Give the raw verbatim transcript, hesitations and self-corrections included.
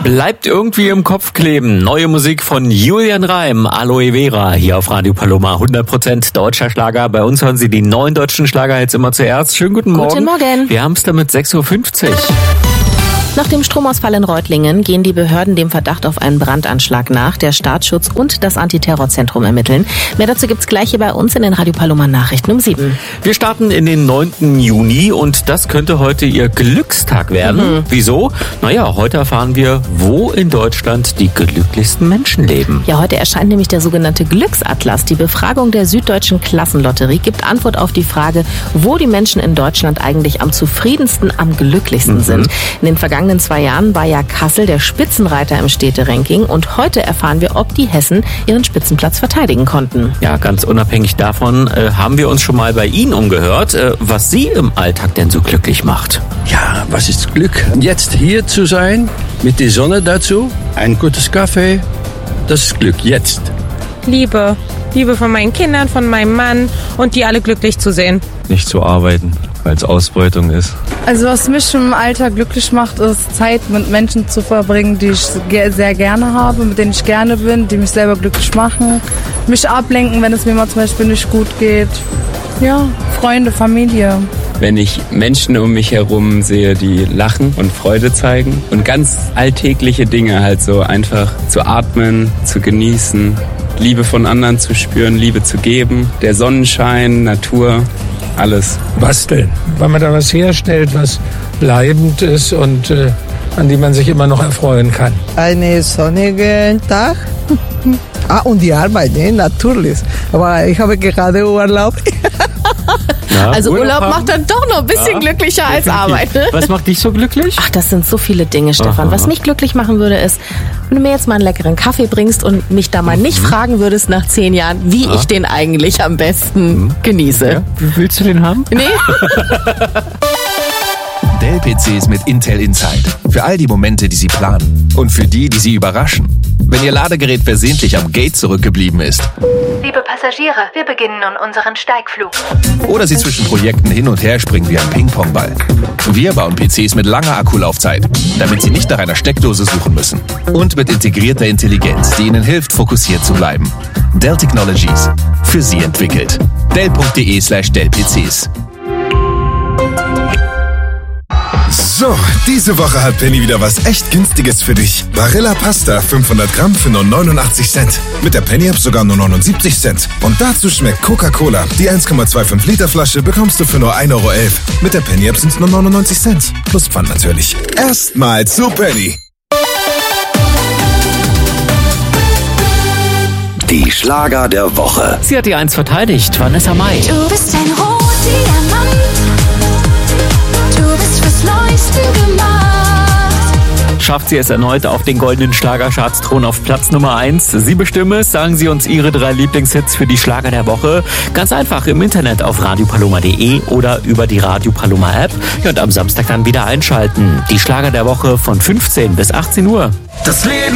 Bleibt irgendwie im Kopf kleben. Neue Musik von Julian Reim, Aloe Vera, hier auf Radio Paloma. hundert Prozent deutscher Schlager. Bei uns hören Sie die neuen deutschen Schlager jetzt immer zuerst. Schönen guten Morgen. Guten Morgen. Wir haben es damit sechs Uhr fünfzig. Nach dem Stromausfall in Reutlingen gehen die Behörden dem Verdacht auf einen Brandanschlag nach. Der Staatsschutz und das Antiterrorzentrum ermitteln. Mehr dazu gibt's gleich hier bei uns in den Radio Paloma Nachrichten um sieben. Wir starten in den neunten Juni und das könnte heute Ihr Glückstag werden. Mhm. Wieso? Naja, heute erfahren wir, wo in Deutschland die glücklichsten Menschen leben. Ja, heute erscheint nämlich der sogenannte Glücksatlas. Die Befragung der Süddeutschen Klassenlotterie gibt Antwort auf die Frage, wo die Menschen in Deutschland eigentlich am zufriedensten, am glücklichsten mhm. sind. In den vergangenen In den zwei Jahren war ja Kassel der Spitzenreiter im Städteranking und heute erfahren wir, ob die Hessen ihren Spitzenplatz verteidigen konnten. Ja, ganz unabhängig davon äh, haben wir uns schon mal bei Ihnen umgehört, äh, was Sie im Alltag denn so glücklich macht. Ja, was ist Glück? Jetzt hier zu sein, mit der Sonne dazu, ein gutes Kaffee, das ist Glück, jetzt. Liebe. Liebe von meinen Kindern, von meinem Mann und die alle glücklich zu sehen. Nicht zu arbeiten, weil es Ausbeutung ist. Also was mich im Alltag glücklich macht, ist Zeit mit Menschen zu verbringen, die ich sehr gerne habe, mit denen ich gerne bin, die mich selber glücklich machen. Mich ablenken, wenn es mir mal zum Beispiel nicht gut geht. Ja, Freunde, Familie. Wenn ich Menschen um mich herum sehe, die lachen und Freude zeigen und ganz alltägliche Dinge halt so einfach zu atmen, zu genießen, Liebe von anderen zu spüren, Liebe zu geben, der Sonnenschein, Natur, alles. Basteln, weil man da was herstellt, was bleibend ist und äh, an die man sich immer noch erfreuen kann. Einen sonnigen Tag. Ah, und die Arbeit, ne? Natürlich. Aber ich habe gerade Urlaub. Ja, also Urlaub, Urlaub macht dann doch noch ein bisschen ja, glücklicher als Arbeit. Ne? Was macht dich so glücklich? Ach, das sind so viele Dinge, Stefan. Aha. Was mich glücklich machen würde, ist, wenn du mir jetzt mal einen leckeren Kaffee bringst und mich da mal mhm. nicht fragen würdest nach zehn Jahren, wie ja. ich den eigentlich am besten mhm. genieße. Ja. Willst du den haben? Nee. Dell-P Cs mit Intel Inside. Für all die Momente, die Sie planen. Und für die, die Sie überraschen. Wenn Ihr Ladegerät versehentlich am Gate zurückgeblieben ist. Liebe Passagiere, wir beginnen nun unseren Steigflug. Oder Sie zwischen Projekten hin und her springen wie ein Ping-Pong-Ball. Wir bauen P Cs mit langer Akkulaufzeit, damit Sie nicht nach einer Steckdose suchen müssen. Und mit integrierter Intelligenz, die Ihnen hilft, fokussiert zu bleiben. Dell Technologies. Für Sie entwickelt. Dell.de slash Dell-PCs. So, diese Woche hat Penny wieder was echt Günstiges für dich. Barilla Pasta fünfhundert Gramm für nur neunundachtzig Cent. Mit der Penny App sogar nur neunundsiebzig Cent. Und dazu schmeckt Coca-Cola. Die eins Komma fünfundzwanzig Liter Flasche bekommst du für nur ein Euro elf. Mit der Penny App sind es nur neunundneunzig Cent. Plus Pfand natürlich. Erstmal zu Penny. Die Schlager der Woche. Sie hat die eins verteidigt, Vanessa Mai. Du bist ein Rotdiamant. Du bist fürs Neueste gemacht. Schafft sie es erneut auf den goldenen Schlagercharts-Thron auf Platz Nummer eins. Sie bestimmen es, sagen Sie uns Ihre drei Lieblingshits für die Schlager der Woche. Ganz einfach im Internet auf radio paloma punkt de oder über die Radio Paloma App. Ja, und am Samstag dann wieder einschalten. Die Schlager der Woche von fünfzehn bis achtzehn Uhr. Das Leben